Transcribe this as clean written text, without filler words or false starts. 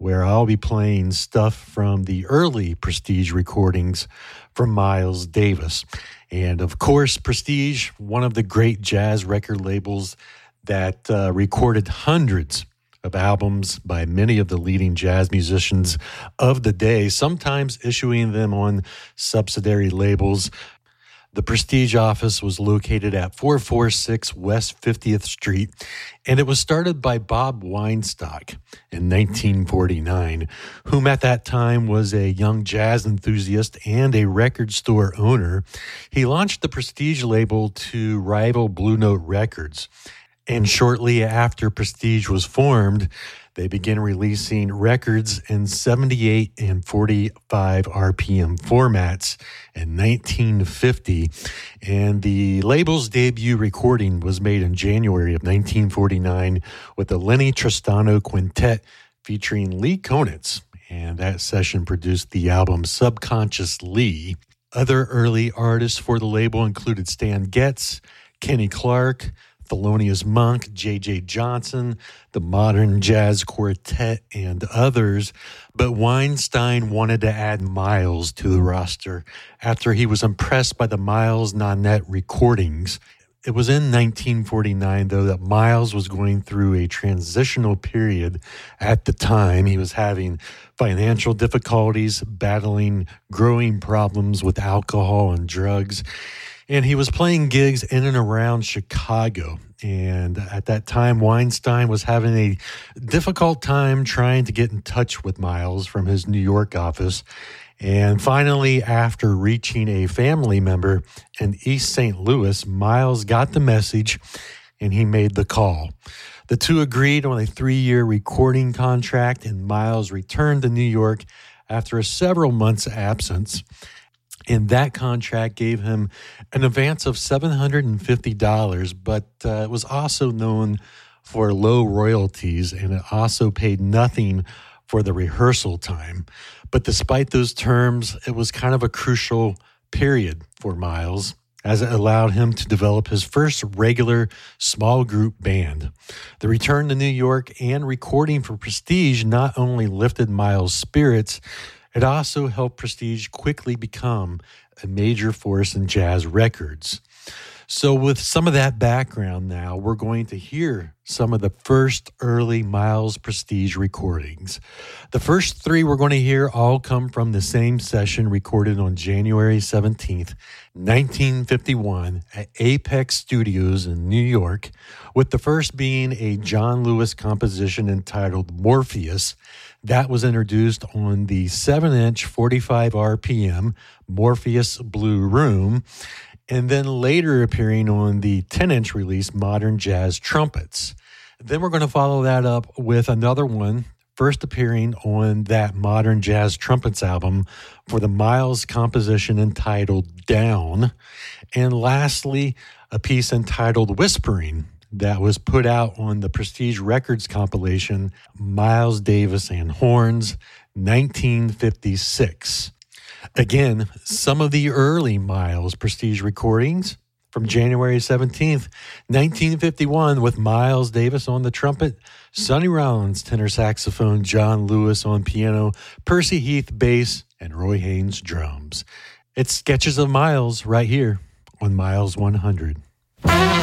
where I'll be playing stuff from the early Prestige recordings from Miles Davis. And of course, Prestige, one of the great jazz record labels that recorded hundreds of albums by many of the leading jazz musicians of the day, sometimes issuing them on subsidiary labels. The Prestige office was located at 446 West 50th Street, and it was started by Bob Weinstock in 1949, whom at that time was a young jazz enthusiast and a record store owner. He launched the Prestige label to rival Blue Note Records, and shortly after Prestige was formed, they began releasing records in 78 and 45 RPM formats in 1950, and the label's debut recording was made in January of 1949 with the Lenny Tristano Quintet featuring Lee Konitz, and that session produced the album Subconscious Lee. Other early artists for the label included Stan Getz, Kenny Clark, Thelonious Monk, J.J. Johnson, the Modern Jazz Quartet, and others. But Weinstein wanted to add Miles to the roster after he was impressed by the Miles Nanette recordings. It was in 1949, though, that Miles was going through a transitional period at the time. He was having financial difficulties, battling growing problems with alcohol and drugs. And he was playing gigs in and around Chicago. And at that time, Weinstein was having a difficult time trying to get in touch with Miles from his New York office. And finally, after reaching a family member in East St. Louis, Miles got the message and he made the call. The two agreed on a 3-year recording contract, and Miles returned to New York after a several months absence. And that contract gave him an advance of $750, but it was also known for low royalties, and it also paid nothing for the rehearsal time. But despite those terms, it was kind of a crucial period for Miles, as it allowed him to develop his first regular small group band. The return to New York and recording for Prestige not only lifted Miles' spirits, it also helped Prestige quickly become a major force in jazz records. So with some of that background now, we're going to hear some of the first early Miles Prestige recordings. The first 3 we're going to hear all come from the same session recorded on January 17th, 1951 at Apex Studios in New York, with the first being a John Lewis composition entitled Morpheus, that was introduced on the 7-inch 45 RPM Morpheus Blue Room, and then later appearing on the 10-inch release Modern Jazz Trumpets. Then we're going to follow that up with another one, first appearing on that Modern Jazz Trumpets album for the Miles composition entitled Down, and lastly, a piece entitled Whispering, that was put out on the Prestige Records compilation, Miles Davis and Horns, 1956. Again, some of the early Miles Prestige recordings from January 17th, 1951, with Miles Davis on the trumpet, Sonny Rollins tenor saxophone, John Lewis on piano, Percy Heath bass, and Roy Haynes drums. It's Sketches of Miles right here on Miles 100.